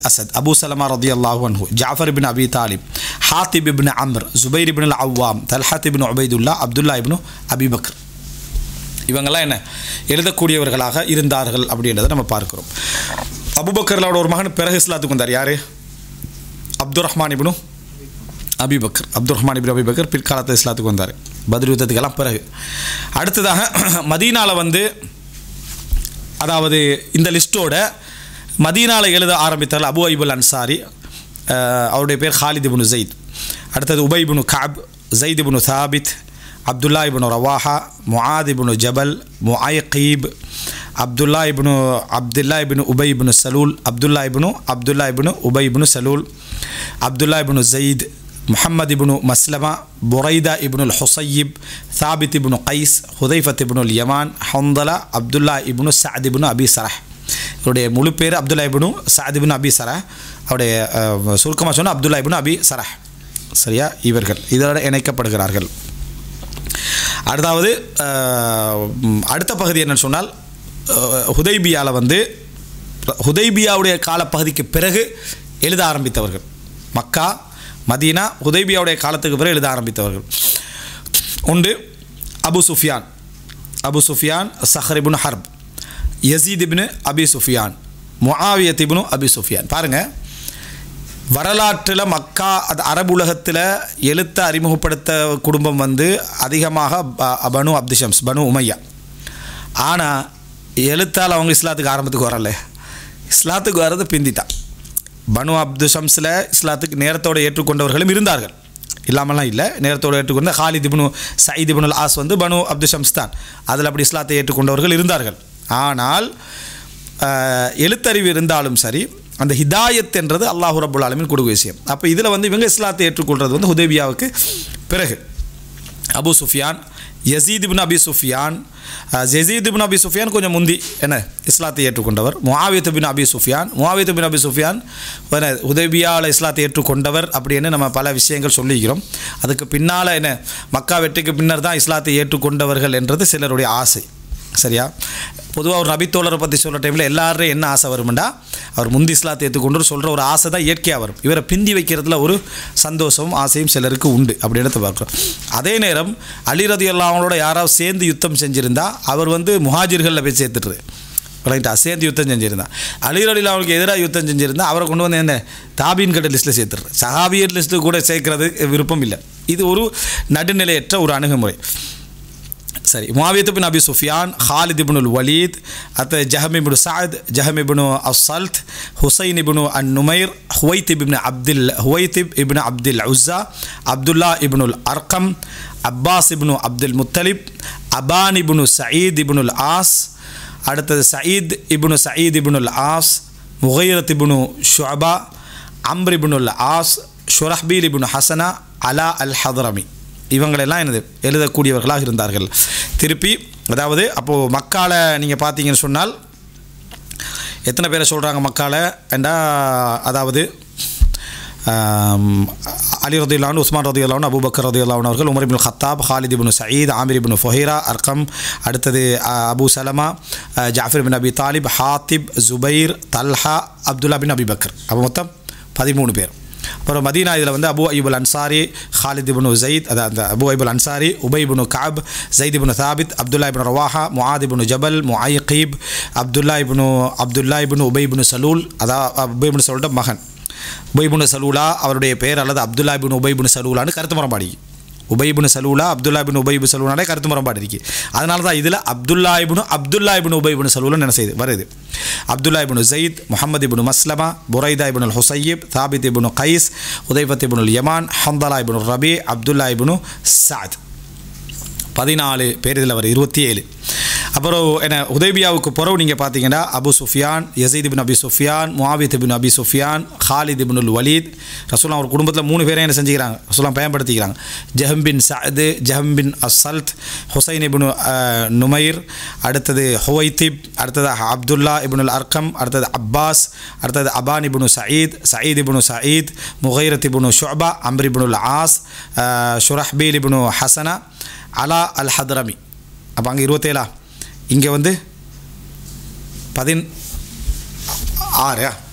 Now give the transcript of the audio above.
அசத், அபு சலமா ரதியல்லாஹு அன்ஹு, ஜாஃபர் இப்னு அபி தாலிப், ஹாத்திப் இப்னு அம்ர், ஜுபைர் இப்னு அல் அவ்வாம், தல்ஹத் இப்னு உபைதுல்லா, அப்துல்லா இப்னு அபி பக்ர், இவங்கெல்லாம் என்ன எழுதக்கூடியவர்களாக இருந்தார்கள் அப்படின்றத நம்ம பார்க்கிறோம். அபூபக்கர்லோட ஒரு மகன் பிறகு இஸ்லாத்துக்கு வந்தார். யார்? அப்துல் ரஹ்மான் இப்னு அபி பக்கர். அப்துல் ரஹ்மான் இப்னு அபி பக்கர் பிற்காலத்தில் இஸ்லாத்துக்கு வந்தார், பத்ர் யுத்தத்துக்கெல்லாம் பிறகு. அடுத்ததாக மதீனாவில் அதாவது இந்த லிஸ்ட்டோட மதீனாவில் எழுத ஆரம்பித்தார் அபு அய்யூப் அன்சாரி, அவருடைய பேர் ஹாலித் இப்னு ஸைத். அடுத்தது உபை இப்னு கஅப், ஸைத் இப்னு சாபித், அப்துல்லா இப்னு ரவாஹா, முஆத் இப்னு ஜபல், முஐகீப், அப்துல்லா இப்னு உபை இப்னு சலூல், அப்துல்லா இப்னு உபை இப்னு சலூல், அப்துல்லா இப்னு ஸைத், முஹம்மது இப்னு மஸ்லமா, புரைதா இப்னு ஹுசைப், சாபித் இப்னு கைஸ், ஹுதைஃபத் இப்னு யமான், ஹந்தலா, அப்துல்லா இப்னு சஅத் இப்னு அபி சரஹ். இவருடைய முழு பேர் அப்துல்லா இப்னு சஅத் இப்னு அபி சரஹ். அவருடைய சுருக்கமாக சொன்னால் அப்துல்லா இப்னு அபி சரஹ். சரியா? இவர்கள் இதோட இணைக்கப்படுகிறார்கள். அடுத்த பகுதி என்னன்னு சொன்னால், ஹுதைபியாவில் ஹுதைபியாவுடைய காலப்பகுதிக்கு பிறகு எழுத ஆரம்பித்தவர்கள். மக்கா, மதீனா, ஹுதைபியாவுடைய காலத்துக்கு பிறகு எழுத ஆரம்பித்தவர்கள் உண்டு. அபு சுஃபியான், சஹர் இப்னு ஹர்ப், யசீத் இப்னு அபி சுஃபியான், முஆவியத் இப்னு அபி சுஃபியான். பாருங்கள், வரலாற்றில் மக்கா அது அரபு உலகத்தில் எழுத்தை அறிமுகப்படுத்த குடும்பம் அதிகமாக பனு அப்துஷம்ஸ், பனு உமையா. ஆனால் எழுத்தால் அவங்க இஸ்லாத்துக்கு ஆரம்பத்துக்கு வரல, இஸ்லாத்துக்கு வர்றது பிந்தித்தான். பனு அப்துஷம்ஸில் இஸ்லாத்துக்கு நேரத்தோடு ஏற்றுக்கொண்டவர்களும் இருந்தார்கள், இல்லாமலாம் இல்லை. நேரத்தோடு ஏற்றுக்கொண்ட ஹாலித் இப்னு சயீத் இப்னு ஆஸ் பனு அப்துஷம்ஸ் தான். அதில் அப்படி இஸ்லாத்தை ஏற்றுக்கொண்டவர்கள் இருந்தார்கள். ஆனால் எழுத்தறிவு இருந்தாலும் சரி, அந்த ஹிதாயத் என்றது அல்லாஹ் ரப்புல் ஆலமீன் கொடுக்கும் விஷயம். அப்போ இதில் இவங்க இஸ்லாத்தை ஏற்றுக்கொள்வது ஹுதைபியாவுக்கு பிறகு. அபு சுஃபியான், யசீத் இப்னு அபி சுஃபியான், யசீத் இப்னு அபி சுஃபியான் கொஞ்சம் முந்தி என்ன இஸ்லாத்தை ஏற்றுக்கொண்டவர். முஆவியத் இப்னு அபி சுஃபியான் ஹுதைபியாவில் இஸ்லாத்தை ஏற்றுக்கொண்டவர் அப்படின்னு நம்ம பல விஷயங்கள் சொல்லிக்கிறோம். அதுக்கு பின்னால் என்ன மக்கா வெற்றிக்கு பின்னர் தான் இஸ்லாத்தை ஏற்றுக்கொண்டவர்கள் என்றது சிலருடைய ஆசை. சரியா? பொதுவாக ஒரு நபித்தோழரை பற்றி சொல்கிற டைமில் எல்லாரும் என்ன ஆசை வரும்டா, அவர் முந்தி இஸ்லாத்தை ஏற்றுக்கொண்டு சொல்கிற ஒரு ஆசை தான் இயற்கையாக வரும். இவரை பிந்தி வைக்கிறதுல ஒரு சந்தோஷமும் ஆசையும் சிலருக்கு உண்டு அப்படின்னு பார்க்குறோம். அதே நேரம் அலி ரலியல்லாஹு அன்ஹுவோட யாராவது சேர்ந்து யுத்தம் செஞ்சுருந்தா அவர் முஹாஜிர்களில் போய் சேர்த்துட்டு ரைட்டா, சேர்ந்து யுத்தம் செஞ்சுருந்தா. அலி ரலியல்லாஹு அன்ஹுவுக்கு எதிராக யுத்தம் செஞ்சுருந்தா அவரை கொண்டு என்ன தாபீன் கட்ட லிஸ்ட்டில் சேர்த்துடுறது, சஹாபியர் லிஸ்ட்டு கூட சேர்க்கறது விருப்பம் இல்லை. இது ஒரு நடுநிலையற்ற ஒரு அணுகுமுறை. சரி, முஆவியத் இப்னு அபி சுஃபியான், ஹாலித் இப்னு வலீத், ஜஹம் இப்னு சஅத், ஜஹம் இப்னு அஸ்ஸல்த், ஹுசைன் இப்னு அன்-நுமைர், ஹுவைத்திப் இப்னு அப்துல் உஸ்ஸா, அப்துல்லா இப்னு அர்கம், அப்பாஸ் இப்னு அப்துல் முத்தலிப், அபான் இப்னு சயீத் இப்னு ஆஸ், அடுத்தது சயீத் இப்னு ஆஸ், முகைரத் இப்னு ஷுஅபா, அம்ர் இப்னு ஆஸ், ஷுரஹ்பீல் இப்னு ஹசனா, அலா அல் ஹதரமி, இவங்களெல்லாம் என்னது எழுதக்கூடியவர்களாக இருந்தார்கள். திருப்பி அதாவது அப்போது மக்கால நீங்கள் பார்த்தீங்கன்னு சொன்னால் எத்தனை பேரை சொல்கிறாங்க மக்கால என்றா, அதாவது அலி ரலியல்லாஹு அன்ஹு, உஸ்மான் ரலியல்லாஹு அன்ஹு, அபூபக்கர் ரலியல்லாஹு அன்ஹு அவர்கள், உமர் இப்னு கத்தாப், ஹாலித் இப்னு சயீத், ஆமிர் இப்னு ஃபுஹைரா, அர்கம், அடுத்தது அபு சலமா, ஜாஃபர் இப்னு அபி தாலிப், ஹாத்திப், ஜுபைர், தல்ஹா, அப்துல்லா பின் அபி பக்கர். அப்போ மொத்தம் 13 பேர். அப்புறம் மதீனா இதில் அபு அய்யூப் அன்சாரி, ஹாலித் இப்னு ஸைத், அதாவது அபு அய்யூப் அன்சாரி, உபை இப்னு கஅப், ஸைத் இப்னு சாபித், அப்துல்லா இப்னு ரவாஹா, முஆத் இப்னு ஜபல், முஐகீப், அப்துல்லா இப்னு உபை இப்னு சலூல், அதாவது உபை இப்னு சலூலோட மகன். உபை இப்னு சலூலா அவருடைய பெயர் அல்லது அப்துல்லா இப்னு உபை இப்னு சலூலான்னு கருத்து முரண்பாடு. உபை இப்னு சலூலா, அப்துல்லா இப்னு உபை இப்னு சலூலானே கருத்து முரண்பாடு இருக்குது. அதனால தான் இதில் அப்துல்லா இப்னு உபை இப்னு சலூலன்னு என்ன செய்யுது வருது. அப்துல்லா இப்னு ஸைத், முஹம்மது இப்னு மஸ்லமா, புரைதா இப்னு ஹுசைப், சாபித் இப்னு கைஸ், ஹுதைஃபத் இப்னு யமான், ஹந்தலா இப்னு ரபி, அப்துல்லா இப்னு சஅத். 14 பேர் இதில் வரும், 27. அப்புறம் என்ன ஹுதைபியாவுக்கு பிறகு நீங்கள் பார்த்தீங்கன்னா அபு சுஃபியான், யசீத் இப்னு அபி சுஃபியான், முஆவியத் இப்னு அபி சுஃபியான், ஹாலித் இப்னு வலீத். ரசூலுல்லாஹ் ஒரு குடும்பத்தில் 3 பேரை என்ன செஞ்சுக்கிறாங்க, ரசூலுல்லாஹ் பயன்படுத்திக்கிறாங்க. ஜஹம் பின் சஅத், ஜஹம் பின் அஸ்ஸல்த், ஹுசைன் இப்னு நுமைர், அடுத்தது ஹுவைத்திப், அடுத்தது அப்துல்லா இப்னு அர்கம், அடுத்தது அப்பாஸ், அடுத்தது அபான் இப்னு சயீத் இப்னு சயீத், முகைரத் இப்னு ஷுஅபா, அம்ர் இப்னு ஆஸ், ஷுரஹ்பீல் இப்னு ஹசனா, அலா அல் ஹதரமி. அப்போ அங்கே 27, இங்கே 16